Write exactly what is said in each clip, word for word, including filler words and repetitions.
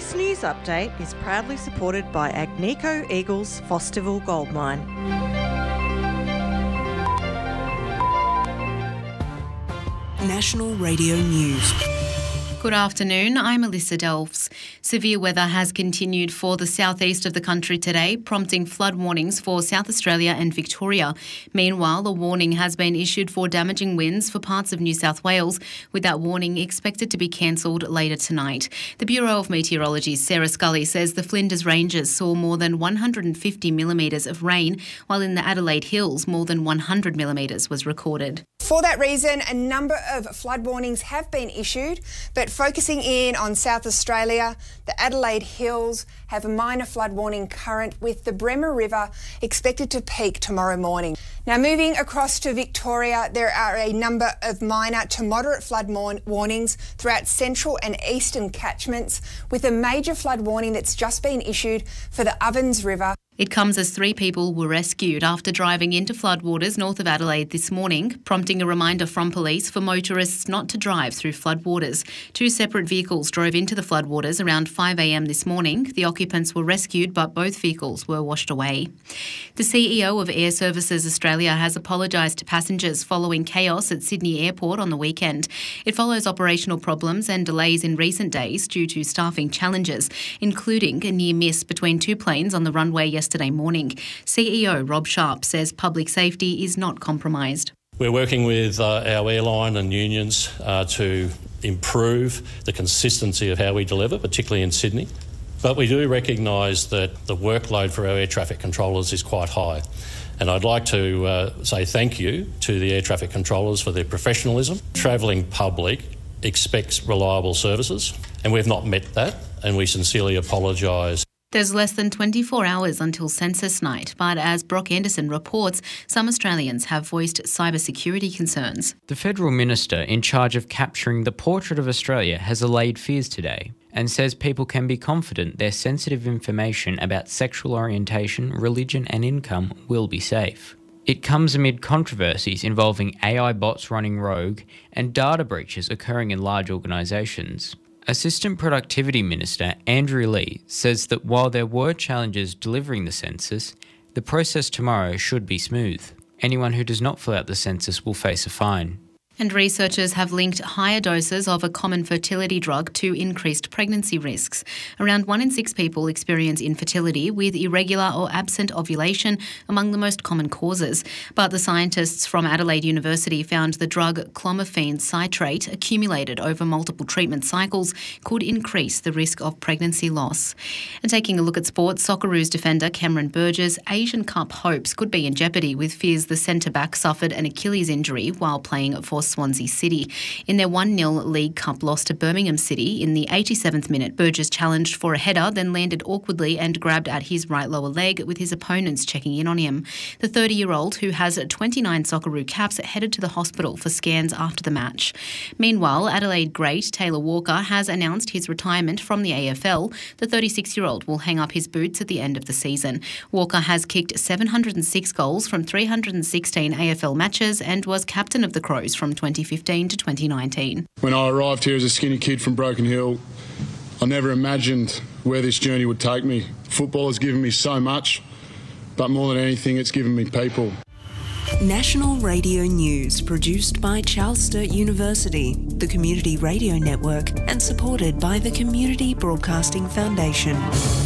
This news update is proudly supported by Agnico Eagles Fosterville Gold Mine. National Radio News. Good afternoon, I'm Alyssa Delfs. Severe weather has continued for the southeast of the country today, prompting flood warnings for South Australia and Victoria. Meanwhile, a warning has been issued for damaging winds for parts of New South Wales, with that warning expected to be cancelled later tonight. The Bureau of Meteorology's Sarah Scully says the Flinders Ranges saw more than one hundred fifty millimetres of rain, while in the Adelaide Hills more than one hundred millimetres was recorded. For that reason, a number of flood warnings have been issued, but focusing in on South Australia, the Adelaide Hills have a minor flood warning current, with the Bremer River expected to peak tomorrow morning. Now, moving across to Victoria, there are a number of minor to moderate flood warnings throughout central and eastern catchments, with a major flood warning that's just been issued for the Ovens River. It comes as three people were rescued after driving into floodwaters north of Adelaide this morning, prompting a reminder from police for motorists not to drive through floodwaters. Two separate vehicles drove into the floodwaters around five a m this morning. The occupants were rescued, but both vehicles were washed away. The C E O of Air Services Australia has apologised to passengers following chaos at Sydney Airport on the weekend. It follows operational problems and delays in recent days due to staffing challenges, including a near miss between two planes on the runway yesterday. Yesterday morning. C E O Rob Sharp says public safety is not compromised. We're working with uh, our airline and unions uh, to improve the consistency of how we deliver, particularly in Sydney. But we do recognise that the workload for our air traffic controllers is quite high. And I'd like to uh, say thank you to the air traffic controllers for their professionalism. Travelling public expects reliable services, and we've not met that, and we sincerely apologise. There's less than twenty-four hours until census night, but as Brock Anderson reports, some Australians have voiced cybersecurity concerns. The federal minister in charge of capturing the portrait of Australia has allayed fears today and says people can be confident their sensitive information about sexual orientation, religion and income will be safe. It comes amid controversies involving A I bots running rogue and data breaches occurring in large organisations. Assistant Productivity Minister Andrew Lee says that while there were challenges delivering the census, the process tomorrow should be smooth. Anyone who does not fill out the census will face a fine. And researchers have linked higher doses of a common fertility drug to increased pregnancy risks. Around one in six people experience infertility, with irregular or absent ovulation among the most common causes. But the scientists from Adelaide University found the drug clomiphene citrate, accumulated over multiple treatment cycles, could increase the risk of pregnancy loss. And taking a look at sports, Socceroos defender Cameron Burgess' Asian Cup hopes could be in jeopardy, with fears the centre-back suffered an Achilles injury while playing for Swansea City. In their one nil League Cup loss to Birmingham City in the eighty-seventh minute, Burgess challenged for a header, then landed awkwardly and grabbed at his right lower leg, with his opponents checking in on him. The thirty-year-old, who has twenty-nine Socceroo caps, headed to the hospital for scans after the match. Meanwhile, Adelaide great Taylor Walker has announced his retirement from the A F L. The thirty-six-year-old will hang up his boots at the end of the season. Walker has kicked seven hundred six goals from three hundred sixteen A F L matches and was captain of the Crows from twenty fifteen to twenty nineteen. When I arrived here as a skinny kid from Broken Hill, I never imagined where this journey would take me. Football has given me so much, but more than anything, it's given me people. National Radio News, produced by Charles Sturt University, the Community Radio Network, and supported by the Community Broadcasting Foundation.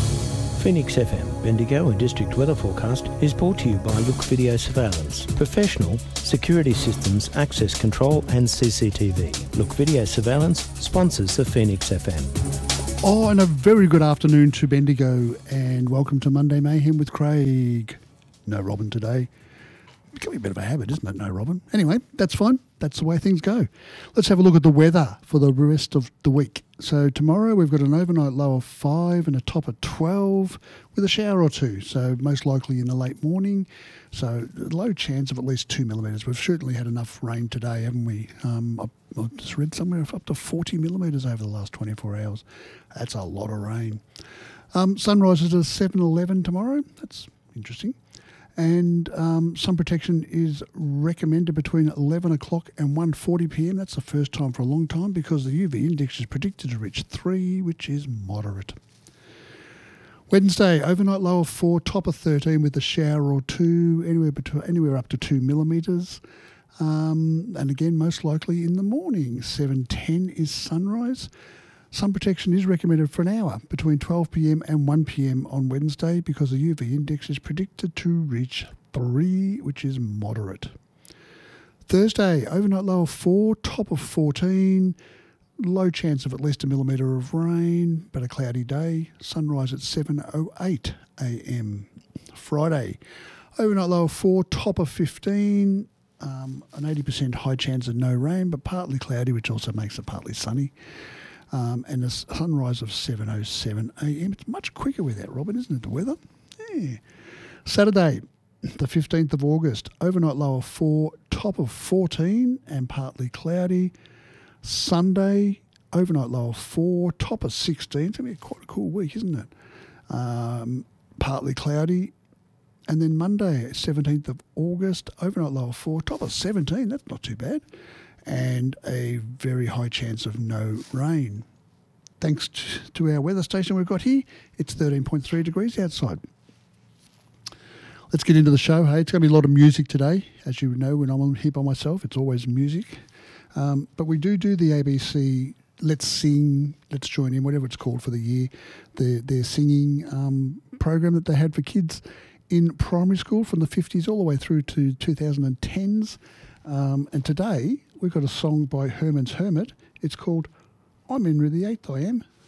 Phoenix F M, Bendigo and District Weather Forecast is brought to you by Look Video Surveillance. Professional security systems, access control and C C T V. Look Video Surveillance sponsors the Phoenix F M. Oh, and a very good afternoon to Bendigo, and welcome to Monday Mayhem with Craig. No Robin today. It can be a bit of a habit, isn't it? No Robin. Anyway, that's fine. That's the way things go. Let's have a look at the weather for the rest of the week. So tomorrow we've got an overnight low of five and a top of twelve with a shower or two. So most likely in the late morning. So low chance of at least two millimetres. We've certainly had enough rain today, haven't we? Um, I, I just read somewhere up to forty millimetres over the last twenty-four hours. That's a lot of rain. Um, sunrise is at seven eleven tomorrow. That's interesting. And um, sun protection is recommended between eleven o'clock and one forty p m. That's the first time for a long time because the U V index is predicted to reach three, which is moderate. Wednesday, overnight low of four, top of thirteen with a shower or two, anywhere between, anywhere up to two millimetres. Um, and again, most likely in the morning. seven ten is sunrise. Sun protection is recommended for an hour between twelve p m and one p m on Wednesday because the U V index is predicted to reach three, which is moderate. Thursday, overnight low of four, top of fourteen, low chance of at least a millimetre of rain, but a cloudy day. Sunrise at seven oh eight a m. Friday, overnight low of four, top of fifteen, um, an eighty percent high chance of no rain, but partly cloudy, which also makes it partly sunny. Um, and a sunrise of seven oh seven a m. It's much quicker with that, Robin, isn't it, the weather? Yeah. Saturday, the fifteenth of August, overnight low of four, top of fourteen and partly cloudy. Sunday, overnight low of four, top of sixteen. It's going to be quite a cool week, isn't it? Um, partly cloudy. And then Monday, seventeenth of August, overnight low of four, top of seventeen. That's not too bad. And a very high chance of no rain. Thanks to our weather station we've got here, it's thirteen point three degrees outside. Let's get into the show. Hey, it's going to be a lot of music today. As you know, when I'm here by myself, it's always music. Um, but we do do the A B C Let's Sing, Let's Join In, whatever it's called for the year, their, their singing um, program that they had for kids in primary school from the fifties all the way through to two thousand tens. Um, and today we've got a song by Herman's Hermit. It's called I'm Henry the Eighth, I Am.